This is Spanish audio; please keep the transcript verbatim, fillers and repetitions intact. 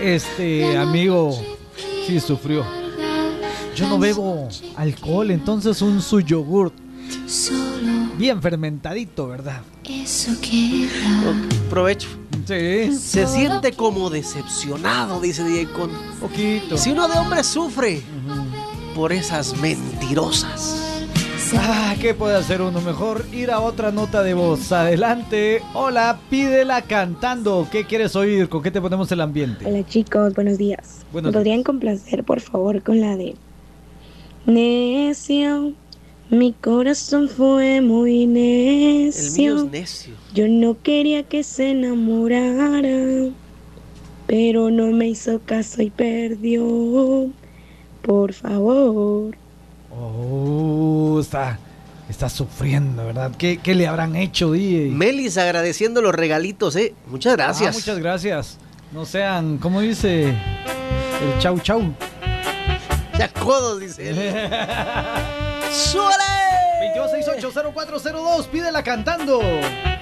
este amigo sí sufrió. Yo no bebo alcohol, entonces un su yogurt bien fermentadito, ¿verdad? Eso queda. Provecho. Sí. Se siente como decepcionado, dice D J Con. Poquito. Si uno de hombre sufre uh-huh. por esas mentirosas. Ah, ¿qué puede hacer uno? Mejor ir a otra nota de voz. Adelante. Hola, pídela cantando. ¿Qué quieres oír? ¿Con qué te ponemos el ambiente? Hola chicos, buenos días. Buenos ¿Me podrían días. complacer por favor con la de necio? Mi corazón fue muy necio. El mío es necio. Yo no quería que se enamorara, pero no me hizo caso y perdió. Por favor. Oh, está, está sufriendo, ¿verdad? ¿Qué, qué le habrán hecho, D J? Melis agradeciendo los regalitos, ¿eh? Muchas gracias. Ah, muchas gracias. No sean, ¿cómo dice? El chau chau. Ya codos, dice él. ¡Súbale! veintidós sesenta y ocho cero cuatro cero dos, pídela cantando.